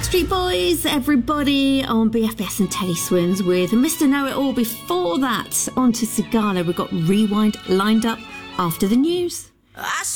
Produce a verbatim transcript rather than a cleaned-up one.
Backstreet Boys, everybody, on B F B S and Teddy Swims with Mister Know-It-All. Before that, on to Sigala. We've got Rewind lined up after the news. I